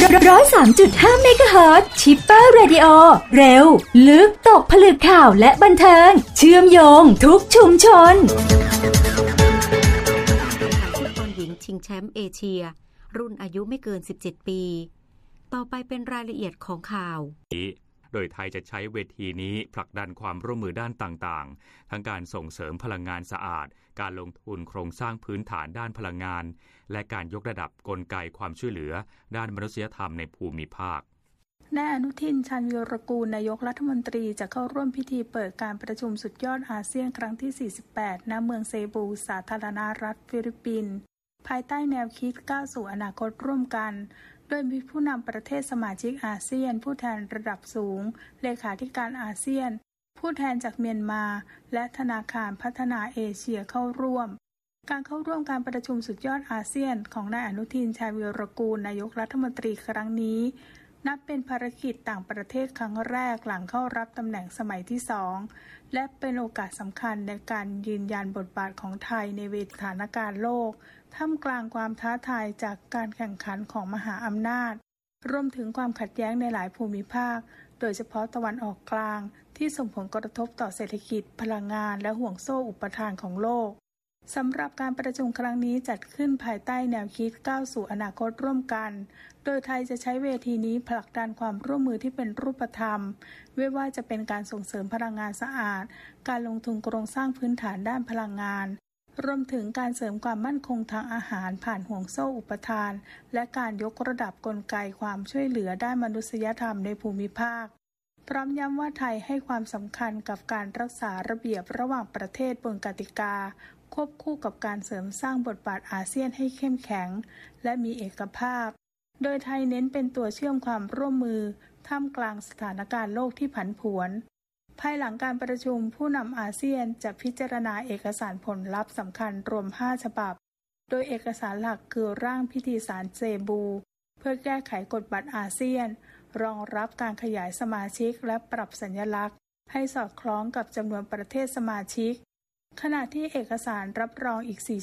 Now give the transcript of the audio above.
103.5 เมกะเฮิรตซ์ชิปเปอร์เรดิโอเร็วลึกตกผลึกข่าวและบันเทิงเชื่อมโยงทุกชุมชนฟุตบอลหญิงชิงแชมป์เอเชียรุ่นอายุไม่เกิน17ปีต่อไปเป็นรายละเอียดของข่าวโดยไทยจะใช้เวทีนี้ผลักดันความร่วมมือด้านต่างๆทั้งการส่งเสริมพลังงานสะอาดการลงทุนโครงสร้างพื้นฐานด้านพลังงานและการยกระดับกลไกความช่วยเหลือด้านมนุษยธรรมในภูมิภาคนายอนุทิน ชาญวีรกูลนายกรัฐมนตรีจะเข้าร่วมพิธีเปิดการประชุมสุดยอดอาเซียนครั้งที่48ณเมืองเซบูสาธารณรัฐฟิลิปปินส์ภายใต้แนวคิดก้าวสู่อนาคตร่วมกันโดยมีผู้นำประเทศสมาชิกอาเซียนผู้แทนระดับสูงเลขาธิการอาเซียนผู้แทนจากเมียนมาและธนาคารพัฒนาเอเชียเข้าร่วมการเข้าร่วมการประชุมสุดยอดอาเซียนของนายอนุทิน ชาญวีรกูลนายกรัฐมนตรีครั้งนี้นับเป็นภารกิจต่างประเทศครั้งแรกหลังเข้ารับตำแหน่งสมัยที่2และเป็นโอกาสสำคัญในการยืนยันบทบาทของไทยในเวทีสถานการณ์โลกท่ามกลางความท้าทายจากการแข่งขันของมหาอำนาจรวมถึงความขัดแย้งในหลายภูมิภาคโดยเฉพาะตะวันออกกลางที่ส่งผลกระทบต่อเศรษฐกิจพลังงานและห่วงโซ่อุปทานของโลกสำหรับการประชุมครั้งนี้จัดขึ้นภายใต้แนวคิดก้าวสู่อนาคตร่วมกันโดยไทยจะใช้เวทีนี้ผลักดันความร่วมมือที่เป็นรูปธรรมไม่ว่าจะเป็นการส่งเสริมพลังงานสะอาดการลงทุนโครงสร้างพื้นฐานด้านพลังงานรวมถึงการเสริมความมั่นคงทางอาหารผ่านห่วงโซ่อุปทานและการยกระดับกลไกความช่วยเหลือด้านมนุษยธรรมในภูมิภาคพร้อมย้ำว่าไทยให้ความสำคัญกับการรักษาระเบียบระหว่างประเทศบนกติกาควบคู่กับการเสริมสร้างบทบาทอาเซียนให้เข้มแข็งและมีเอกภาพโดยไทยเน้นเป็นตัวเชื่อมความร่วมมือท่ามกลางสถานการณ์โลกที่ผันผวนภายหลังการประชุมผู้นำอาเซียนจะพิจารณาเอกสารผลลัพธ์สำคัญรวม5ฉบับโดยเอกสารหลักคือร่างพิธีสารเซบูเพื่อแก้ไขกฎบัตรอาเซียนรองรับการขยายสมาชิกและปรับสัญลักษณ์ให้สอดคล้องกับจำนวนประเทศสมาชิกขณะที่เอกสารรับรองอีก4